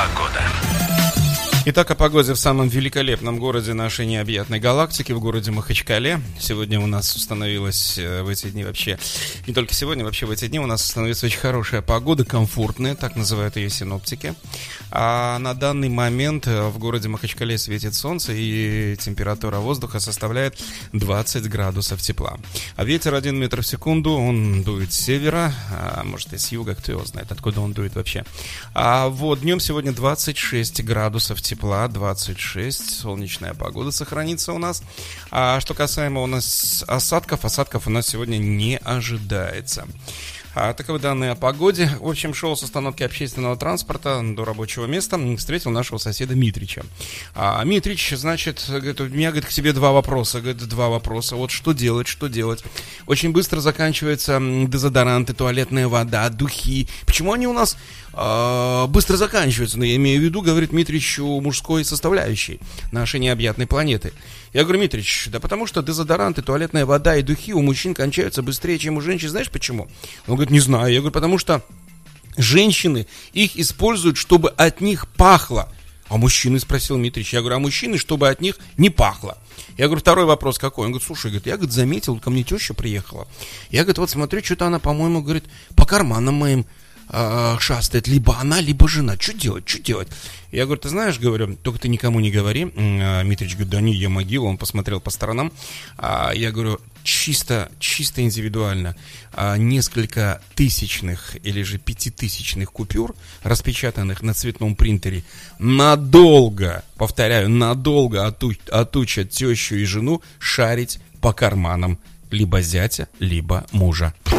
Итак, о погоде в самом великолепном городе нашей необъятной галактики, в городе Махачкале. Сегодня у нас установилась в эти дни вообще, не только сегодня, вообще в эти дни у нас установилась очень хорошая погода, комфортная, так называют ее синоптики. А на данный момент в городе Махачкале светит солнце, и температура воздуха составляет 20 градусов тепла. А ветер 1 метр в секунду, он дует с севера, а может и с юга, кто его знает, откуда он дует вообще. А вот днем сегодня 26 градусов тепла. 26, солнечная погода сохранится у нас. А что касаемо у нас осадков у нас сегодня не ожидается. Таковы данные о погоде. В общем, шел с остановки общественного транспорта до рабочего места. Встретил нашего соседа Митрича. Митрич, значит, говорит, у меня, говорит, к тебе два вопроса. Вот что делать? Очень быстро заканчиваются дезодоранты, туалетная вода, духи. Почему они у нас быстро заканчиваются? Но я имею в виду, говорит Митрич, у мужской составляющей нашей необъятной планеты. Я говорю, Митрич, да потому что дезодоранты, туалетная вода и духи у мужчин кончаются быстрее, чем у женщин. Знаешь почему? Он говорит, не знаю. Я говорю, потому что женщины их используют, чтобы от них пахло. А мужчины, спросил Митрич. Я говорю, а мужчины, чтобы от них не пахло. Я говорю, второй вопрос какой? Он говорит, слушай, говорит, я, говорит, заметил, ко мне теща приехала. Я, говорит, вот смотрю, что-то она, по-моему, говорит, по карманам моим шастает, либо она, либо жена. Что делать? Я говорю, ты знаешь, говорю, только ты никому не говори. Митрич говорит, да не, я могила. Он посмотрел по сторонам. Я говорю, чисто индивидуально. Несколько тысячных или же 5000 купюр, распечатанных на цветном принтере, надолго, повторяю, надолго отучат тещу и жену шарить по карманам либо зятя, либо мужа.